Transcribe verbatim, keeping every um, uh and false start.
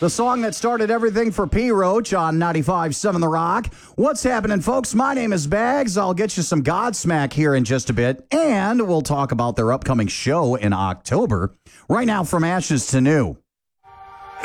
The song that started everything for P. Roach on ninety-five point seven The Rock. What's happening, folks? My name is Bags. I'll get you some Godsmack here in just a bit, and we'll talk about their upcoming show in October. Right now, From Ashes to New.